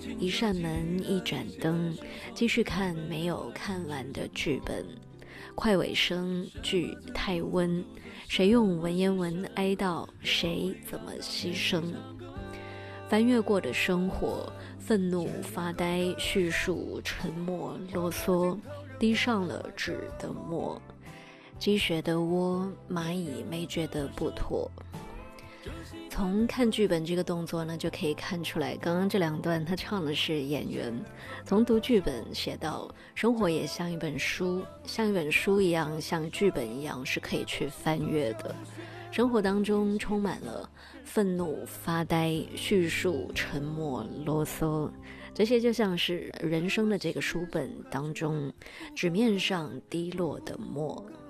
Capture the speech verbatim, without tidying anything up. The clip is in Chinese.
一扇门，一盏灯，继续看没有看完的剧本。快尾声，剧太温，谁用文言文哀悼，谁怎么牺牲？翻越过的生活，愤怒、发呆、叙述、沉默、啰嗦，滴上了纸的墨。积雪的窝，蚂蚁没觉得不妥。从看剧本这个动作呢，就可以看出来，刚刚这两段他唱的是演员。从读剧本写到生活也像一本书，像一本书一样，像剧本一样，是可以去翻阅的。生活当中充满了愤怒、发呆、叙述、沉默、啰嗦，这些就像是人生的这个书本当中纸面上滴落的墨。